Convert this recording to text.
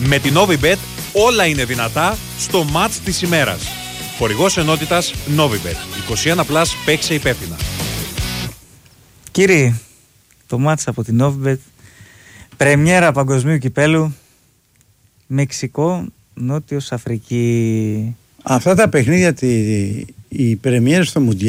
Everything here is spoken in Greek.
Με την Novibet όλα είναι δυνατά στο μάτς της ημέρας. Χορηγός ενότητας Novibet. 21+, παίξε υπεύθυνα. Κύριοι, το μάτς από την Novibet, πρεμιέρα παγκοσμίου κυπέλου, Μεξικό, Νότιος Αφρική. Αυτά τα παιχνίδια, οι πρεμιέρες στο Μουντιάλ